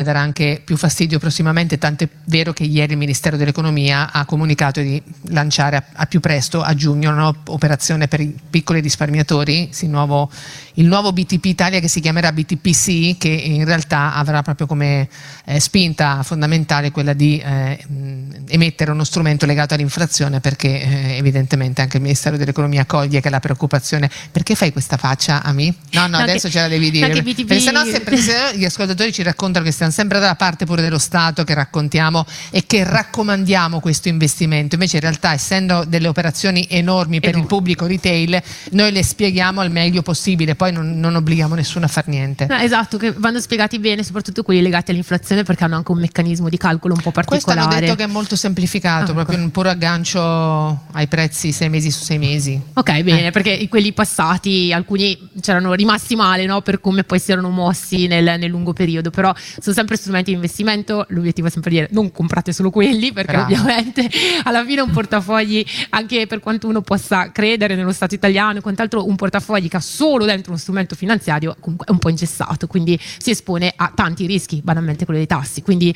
darà anche più fastidio prossimamente, tanto è vero che ieri il Ministero dell'Economia ha comunicato di lanciare a più presto, a giugno, una operazione per i piccoli risparmiatori, il nuovo BTP Italia, che si chiamerà BTPC, che in realtà avrà proprio come spinta fondamentale quella di emettere uno strumento legato all'inflazione, perché evidentemente anche il Ministero dell'Economia coglie che la preoccupazione. Perché fai questa faccia a me? No, adesso ce la devi dire, perché sennò gli ascoltatori ci raccontano che stiamo sempre dalla parte pure dello Stato, che raccontiamo e che raccomandiamo questo investimento. Invece in realtà, essendo delle operazioni enormi per il pubblico retail, noi le spieghiamo al meglio possibile, poi non obblighiamo nessuno a far niente. Esatto, che vanno spiegati bene, soprattutto quelli legati all'inflazione, perché hanno anche un meccanismo di calcolo un po' particolare. Questo hanno detto che è molto semplificato, proprio un puro aggancio ai prezzi 6 mesi su 6 mesi. Ok, bene, perché quelli passati, alcuni c'erano rimasti male, no, per come poi si erano mossi nel lungo periodo, però sono sempre strumenti di investimento. L'obiettivo è sempre dire: non comprate solo quelli, perché ovviamente alla fine un portafogli, anche per quanto uno possa credere nello Stato italiano e quant'altro, un portafogli che ha solo dentro uno strumento finanziario comunque è un po' ingessato, quindi si espone a tanti rischi, banalmente quello dei tassi. Quindi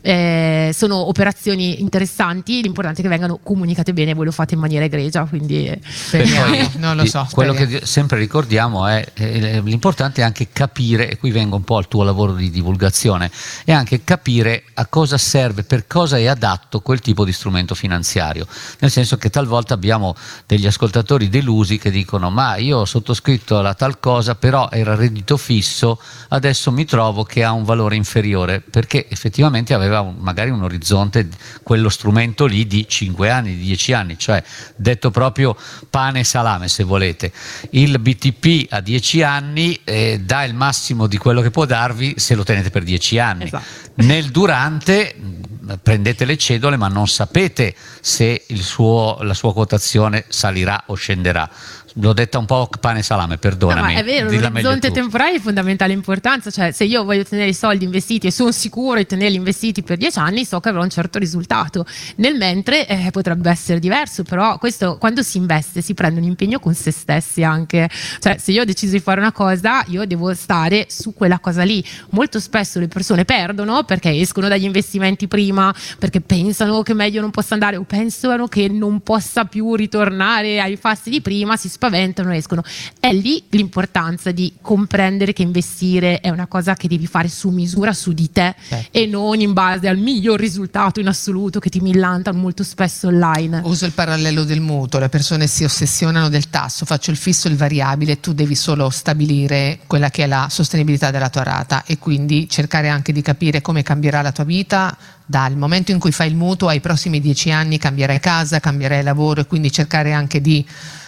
sono operazioni interessanti, l'importante è che vengano comunicate bene, voi lo fate in maniera egregia, quindi speriamo. Non lo so, quello che sempre ricordiamo è l'importante è anche capire, e qui vengo un po' al tuo lavoro di divulgazione, è anche capire a cosa serve, per cosa è adatto quel tipo di strumento finanziario, nel senso che talvolta abbiamo degli ascoltatori delusi che dicono: ma io ho sottoscritto la tal cosa, però era reddito fisso, adesso mi trovo che ha un valore inferiore, perché effettivamente aveva magari un orizzonte, quello strumento lì, di 5 anni, di 10 anni, cioè detto proprio pane e salame, se volete. Il BTP a 10 anni dà il massimo di quello che può darvi se lo tenete per 10 anni. Esatto. Nel durante prendete le cedole, ma non sapete se la sua quotazione salirà o scenderà. L'ho detta un po' pane e salame, perdonami. No, ma è vero, l'orizzonte temporale è di fondamentale importanza, cioè se io voglio tenere i soldi investiti e sono sicuro di tenerli investiti per 10 anni, so che avrò un certo risultato. Nel mentre potrebbe essere diverso, però questo, quando si investe, si prende un impegno con se stessi anche, cioè se io ho deciso di fare una cosa, io devo stare su quella cosa lì. Molto spesso le persone perdono perché escono dagli investimenti prima, perché pensano che meglio non possa andare, o pensano che non possa più ritornare ai fasti di prima, si spaventano e escono. È lì l'importanza di comprendere che investire è una cosa che devi fare su misura, su di te, e non in base al miglior risultato in assoluto che ti millantano molto spesso online. Uso il parallelo del mutuo: le persone si ossessionano del tasso, faccio il fisso e il variabile, tu devi solo stabilire quella che è la sostenibilità della tua rata, e quindi cercare anche di capire come cambierà la tua vita dal momento in cui fai il mutuo ai prossimi 10 anni. Cambierai casa, cambierai lavoro, e quindi cercare anche di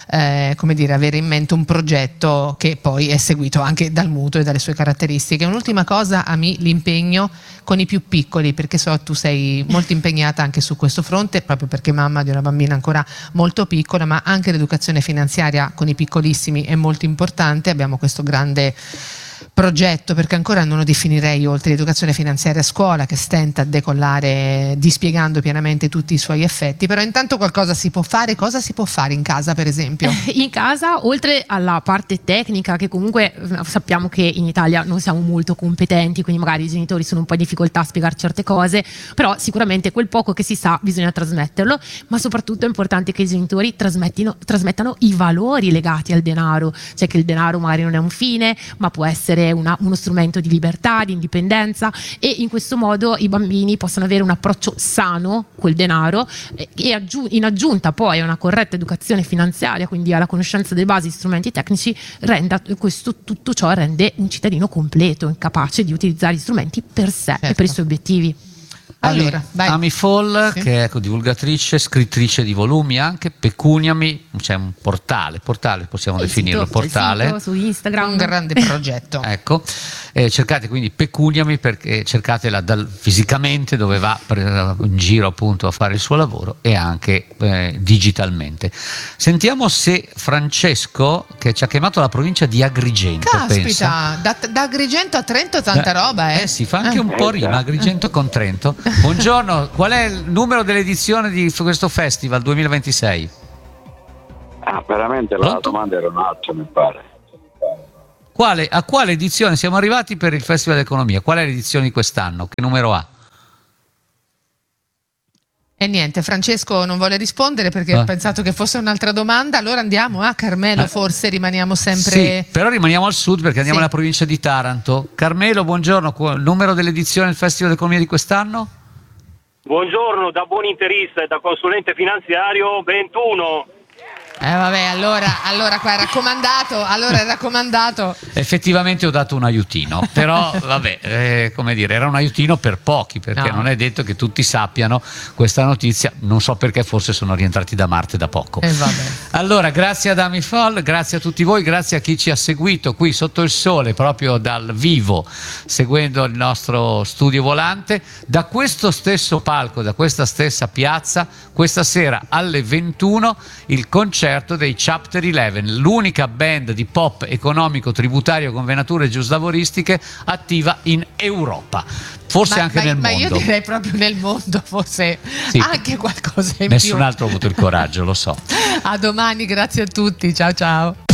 avere in mente un progetto che poi è seguito anche dal mutuo e dalle sue caratteristiche. Un'ultima cosa, l'impegno con i più piccoli, perché so tu sei molto impegnata anche su questo fronte, proprio perché mamma di una bambina ancora molto piccola, ma anche l'educazione finanziaria con i piccolissimi è molto importante. Abbiamo questo grande progetto, perché ancora non lo definirei oltre educazione finanziaria a scuola, che stenta a decollare dispiegando pienamente tutti i suoi effetti. Però intanto qualcosa si può fare. Cosa si può fare in casa, per esempio? In casa, oltre alla parte tecnica, che comunque sappiamo che in Italia non siamo molto competenti, quindi magari i genitori sono un po' in difficoltà a spiegare certe cose, però sicuramente quel poco che si sa bisogna trasmetterlo, ma soprattutto è importante che i genitori trasmettano i valori legati al denaro, cioè che il denaro magari non è un fine, ma può essere uno strumento di libertà, di indipendenza, e in questo modo i bambini possono avere un approccio sano col denaro, e in aggiunta poi a una corretta educazione finanziaria, quindi alla conoscenza delle basi, strumenti tecnici, tutto ciò rende un cittadino completo, capace di utilizzare gli strumenti per sé e per i suoi obiettivi. Allora, Amy Fall, sì, che è divulgatrice, scrittrice di volumi anche, Pecuniami, c'è un portale possiamo definirlo, portale, sito, su Instagram, un grande progetto. Ecco, cercate quindi Pecuniami, perché cercatela fisicamente, dove va in giro appunto a fare il suo lavoro, e anche digitalmente. Sentiamo se Francesco, che ci ha chiamato la provincia di Agrigento, caspita, da Agrigento a Trento tanta roba, si fa anche un po' rima, Agrigento con Trento. Buongiorno, qual è il numero dell'edizione di questo festival 2026? Veramente la domanda era un'altra, mi pare. a quale edizione siamo arrivati per il Festival dell'Economia? Qual è l'edizione di quest'anno? Che numero ha? E niente, Francesco non vuole rispondere perché ho pensato che fosse un'altra domanda. Allora andiamo a Carmelo, forse rimaniamo sempre... Sì, però rimaniamo al sud perché andiamo nella provincia di Taranto. Carmelo, buongiorno, numero dell'edizione del Festival dell'Economia di quest'anno? Buongiorno, da buon interista e da consulente finanziario 21. Vabbè, allora qua è raccomandato. Effettivamente ho dato un aiutino, però vabbè, come dire, era un aiutino per pochi, perché non è detto che tutti sappiano questa notizia, non so perché, forse sono rientrati da Marte da poco. Allora, grazie ad Amifol, grazie a tutti voi, grazie a chi ci ha seguito qui sotto il sole, proprio dal vivo, seguendo il nostro studio volante, da questo stesso palco, da questa stessa piazza, questa sera alle 21 il concerto dei Chapter 11, l'unica band di pop economico tributario con venature giuslavoristiche attiva in Europa, forse anche nel mondo. Ma io direi proprio nel mondo, forse anche qualcosa in più. Nessun altro ha avuto il coraggio, lo so. A domani, grazie a tutti, ciao ciao.